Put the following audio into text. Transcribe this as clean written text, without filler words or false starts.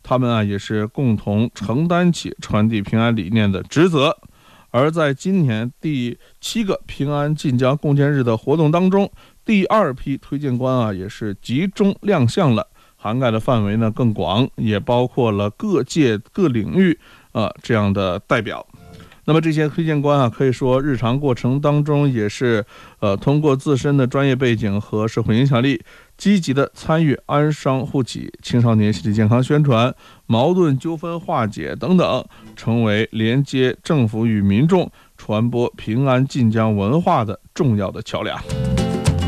他们也是共同承担起传递平安理念的职责。而在今年第7个平安晋江共建日的活动当中，第2批推荐官也是集中亮相了，涵盖的范围呢更广，也包括了各界各领域这样的代表。那么这些推荐官可以说日常过程当中也是通过自身的专业背景和社会影响力，积极的参与安商护己、青少年心理健康宣传、矛盾纠纷化解等等，成为连接政府与民众、传播平安晋江文化的重要的桥梁。